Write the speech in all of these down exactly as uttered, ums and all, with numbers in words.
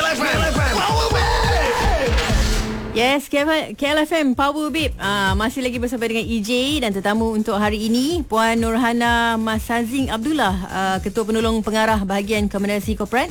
F M, Power Whip. Yes, K L F M Power Babe. uh, Masih lagi bersama dengan E J dan tetamu untuk hari ini Puan Nurhana Masazing Abdullah, uh, Ketua Penolong Pengarah Bahagian Komunikasi Korporat.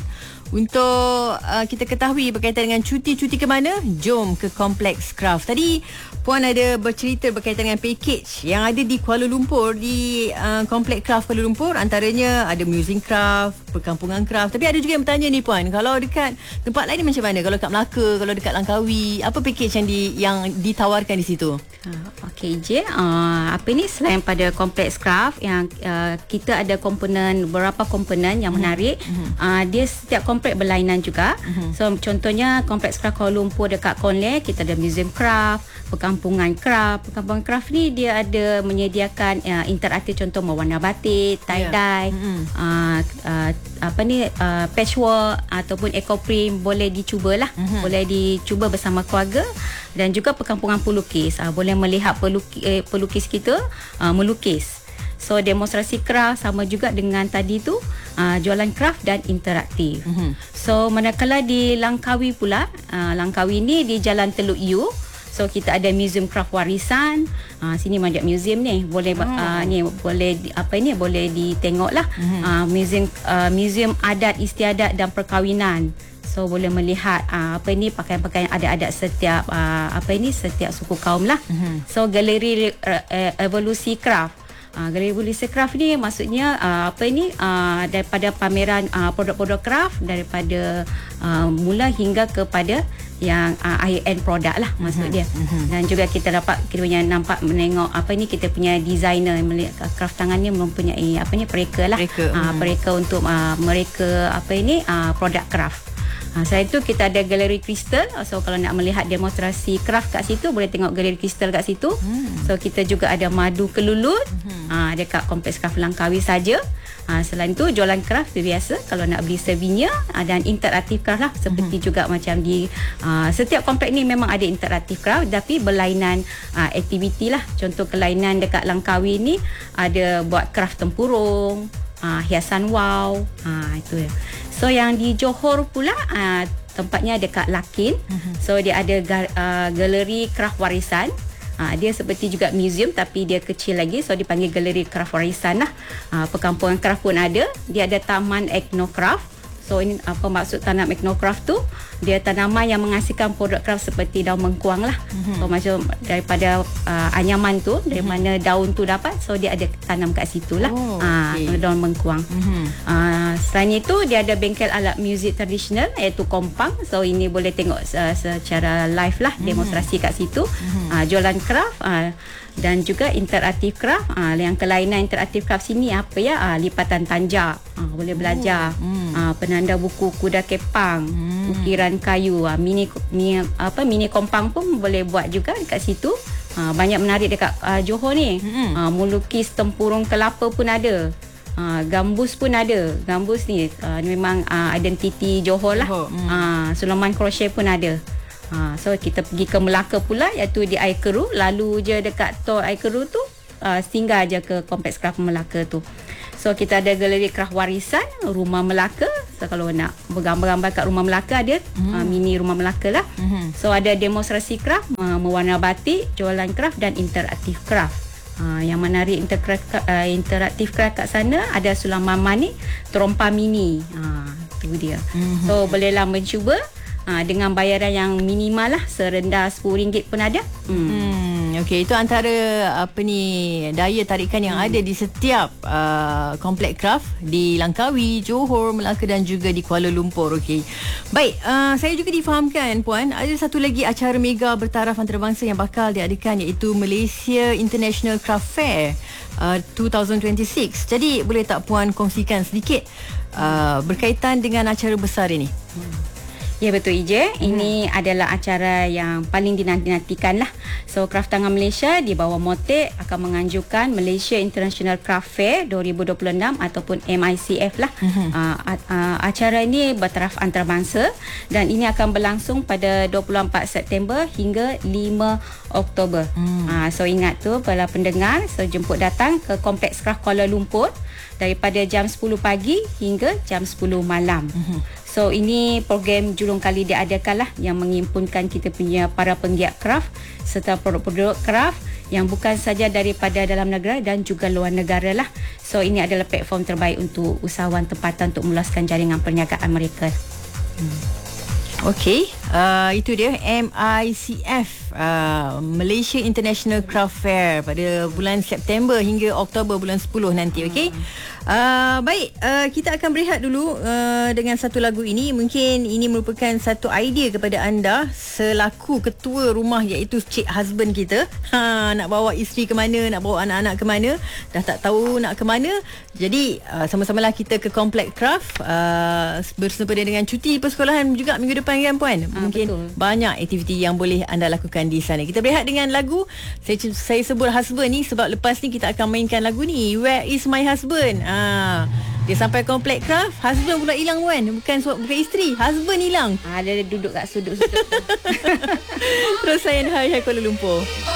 Untuk uh, kita ketahui berkaitan dengan cuti-cuti ke mana, jom ke Kompleks Craft. Tadi Puan ada bercerita berkaitan dengan package yang ada di Kuala Lumpur, di uh, Kompleks Craft Kuala Lumpur. Antaranya ada Museum Craft, Perkampungan Craft. Tapi ada juga yang bertanya ni Puan, kalau dekat tempat lain ni macam mana? Kalau dekat Melaka, kalau dekat Langkawi, apa package yang di yang ditawarkan di situ? Uh, Okey je, uh, apa ni selain pada Kompleks Craft yang uh, kita ada komponen, beberapa komponen yang menarik. Mm-hmm. Uh, dia setiap kompleks berlainan juga. Mm-hmm. So contohnya Kompleks Craft Kuala Lumpur dekat Konle, kita ada Museum Craft, Perkampungan Craft. Perkampungan Craft ni dia ada menyediakan uh, interaktif, contoh mewarna batik, tie-dye, yeah. mm-hmm. uh, uh, apa ni uh, patchwork ataupun eco print, boleh dicubalah. Mm-hmm. Boleh dicuba bersama keluarga. Dan juga perkampungan pelukis, uh, boleh melihat pelukis, eh, pelukis kita uh, melukis. So demonstrasi craft sama juga dengan tadi tu, uh, jualan craft dan interaktif. Mm-hmm. So manakala di Langkawi pula, uh, Langkawi ni di Jalan Teluk U. So kita ada Museum Craft Warisan. Uh, sini banyak museum ni. Boleh oh. uh, ni boleh apa ni boleh ditengoklah. Mm-hmm. Uh, museum uh, Museum Adat Istiadat dan Perkahwinan. So boleh melihat uh, apa ini pakaian-pakaian adat-adat setiap uh, apa ini setiap suku kaum lah. Mm-hmm. So galeri uh, evolusi craft. Uh, galeri evolusi craft ni maksudnya uh, apa ini uh, daripada pameran uh, produk-produk craft daripada uh, mula hingga kepada yang uh, high-end produk lah maksud dia. Mm-hmm. Dan juga kita dapat kita punya nampak menengok apa ni kita punya designer craft tangan ni mempunyai apa ni pereka lah. Pereka, uh, mm-hmm. pereka untuk uh, mereka apa ini uh, produk craft. Ha, selain itu kita ada galeri kristal. So kalau nak melihat demonstrasi craft kat situ, boleh tengok galeri kristal kat situ. Hmm. So kita juga ada madu kelulut. Hmm. Ha, dekat Kompleks Craft Langkawi saja. Ha, selain itu jualan craft biasa kalau nak beli souvenir, ha, dan interaktif craft lah seperti hmm. juga macam di uh, setiap kompleks ni memang ada interaktif craft tapi berlainan uh, aktiviti lah. Contoh kelainan dekat Langkawi ni ada buat craft tempurung, uh, hiasan wow. Ha, itu ya. So yang di Johor pula uh, tempatnya dekat Lakin. Uh-huh. So dia ada ga- uh, galeri craft warisan. Uh, dia seperti juga museum tapi dia kecil lagi. So dipanggil galeri craft warisan lah. Uh, perkampungan craft pun ada. Dia ada taman ethnocraft. So ini apa maksud tanam ethnocraft tu? Dia tanaman yang menghasilkan produk craft seperti daun mengkuang lah. Mm-hmm. So macam daripada uh, anyaman tu, dari mm-hmm. mana daun tu dapat, so dia ada tanam kat situ lah. Oh, okay. uh, daun mengkuang. Mm-hmm. Uh, selain itu dia ada bengkel alat muzik tradisional iaitu kompang. So ini boleh tengok uh, secara live lah, mm-hmm. demonstrasi kat situ. Mm-hmm. Uh, jualan craft. Uh, dan juga interaktif craft. Ah, yang kelainan interaktif craft sini apa ya? Ah, lipatan tanjak. Ah, boleh belajar. Oh, hmm. ah, penanda buku kuda kepang, hmm. ukiran kayu. Ah, mini, mini apa mini kompang pun boleh buat juga dekat situ. Ah, banyak menarik dekat ah, Johor ni. Hmm. Ah, melukis tempurung kelapa pun ada. Ah, gambus pun ada. Gambus ni ah, memang ah, identiti Johor lah. Johor. Hmm. Ah, Sulaiman crochet pun ada. Ha, so kita pergi ke Melaka pula iaitu di Air Keru, lalu je dekat tol Air Keru tu uh, singgah je ke Kompleks Craft Melaka tu. So kita ada galeri craft warisan Rumah Melaka. So kalau nak bergambar-gambar kat Rumah Melaka ada mm-hmm. uh, mini Rumah Melaka lah. Mm-hmm. So ada demonstrasi craft, uh, mewarna batik, jualan craft dan interaktif craft. Uh, yang menarik interaktif, uh, interaktif craft kat sana ada Sulaiman Manik terompa mini. Uh, tu dia. Mm-hmm. So bolehlah mencuba. Ha, dengan bayaran yang minimal lah, serendah sepuluh ringgit pun ada. Hmm. hmm Okey, itu antara apa ni daya tarikan yang hmm. ada di setiap uh, Kompleks Craft di Langkawi, Johor, Melaka dan juga di Kuala Lumpur. Okey. Baik, uh, saya juga difahamkan Puan, ada satu lagi acara mega bertaraf antarabangsa yang bakal diadakan iaitu Malaysia International Craft Fair uh, dua ribu dua puluh enam. Jadi boleh tak Puan kongsikan sedikit uh, berkaitan dengan acara besar ini? Hmm. Ya betul Ije, hmm. ini adalah acara yang paling dinanti-nantikan lah. So Craft Tangan Malaysia di bawah Motek akan menganjurkan Malaysia International Craft Fair dua ribu dua puluh enam ataupun M I C F lah. Hmm. Uh, uh, acara ini bertaraf antarabangsa dan ini akan berlangsung pada dua puluh empat September hingga lima Oktober. Hmm. Uh, so ingat tu para pendengar, so jemput datang ke Kompleks Craft Kuala Lumpur daripada jam sepuluh pagi hingga jam sepuluh malam. Hmm. So ini program Julung Kali diadakan lah, yang menghimpunkan kita punya para penggiat kraft serta produk-produk kraft yang bukan saja daripada dalam negara dan juga luar negara lah. So ini adalah platform terbaik untuk usahawan tempatan untuk meluaskan jaringan perniagaan mereka. Hmm. Okey, uh, itu dia M I C F, uh, Malaysia International Craft Fair pada bulan September hingga Oktober bulan sepuluh nanti. Okey. Uh, baik, uh, kita akan berehat dulu uh, dengan satu lagu ini. Mungkin ini merupakan satu idea kepada anda selaku ketua rumah, iaitu cik husband kita. Ha, nak bawa isteri ke mana, nak bawa anak-anak ke mana, dah tak tahu nak ke mana. Jadi uh, sama-samalah kita ke Komplek Craft uh, bersempena dengan cuti persekolahan juga minggu depan kan puan. Ha, Mungkin betul. banyak aktiviti yang boleh anda lakukan di sana. Kita berehat dengan lagu. Saya saya sebut husband ni sebab lepas ni kita akan mainkan lagu ni, Where Is My Husband. Ah, dia sampai Komplek Craft, husband pula hilang kan. Bukan bukan isteri, husband hilang. Ah, dia duduk kat sudut-sudut. Terus saya Hai Hai Kuala Lumpur.